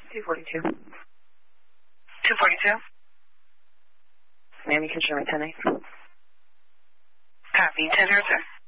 242. 242? Ma'am, you can show me 10-8. Copy. 10-0, sir.